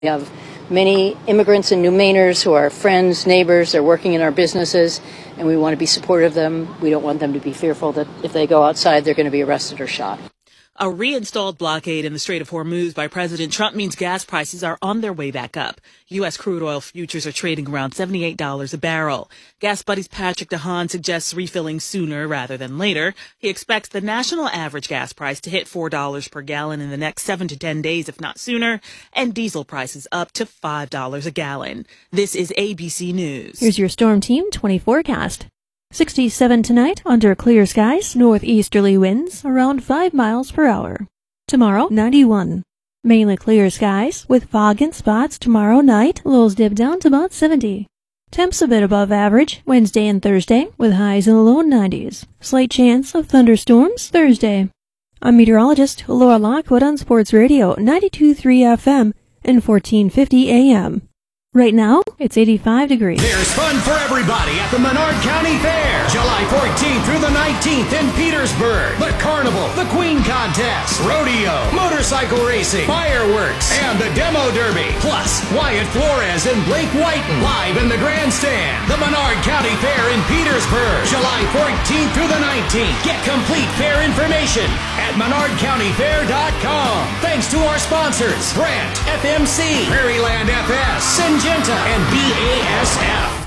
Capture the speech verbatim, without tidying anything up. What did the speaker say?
We have many immigrants and New Mainers who are friends, neighbors, they're working in our businesses, and we want to be supportive of them. We don't want them to be fearful that if they go outside, they're going to be arrested or shot. A reinstalled blockade in the Strait of Hormuz by President Trump means gas prices are on their way back up. U S crude oil futures are trading around seventy-eight dollars a barrel. Gas Buddy's Patrick DeHaan suggests refilling sooner rather than later. He expects the national average gas price to hit four dollars per gallon in the next seven to ten days, if not sooner, and diesel prices up to five dollars a gallon. This is A B C News. Here's your Storm Team twenty forecast. sixty-seven tonight, under clear skies, northeasterly winds around five miles per hour. Tomorrow, ninety-one. Mainly clear skies, with fog in spots tomorrow night, lows dip down to about seventy. Temps a bit above average Wednesday and Thursday, with highs in the low nineties. Slight chance of thunderstorms Thursday. I'm meteorologist Laura Lockwood on Sports Radio ninety-two point three F M and fourteen fifty A M. Right now, it's eighty-five degrees. There's fun for everybody at the Menard County Fair, July fourteenth through the nineteenth in Petersburg. The Carnival, the Queen Contest, Rodeo, motorcycle racing, fireworks, and the Demo Derby. Plus, Wyatt Flores and Blake Whiten live in the grandstand. The Menard County Fair in Petersburg, July fourteenth through the nineteenth. Get complete fair information at menard county fair dot com. Thanks to our sponsors, Grant, F M C, Prairieland F S, Syngenta, and B A S F.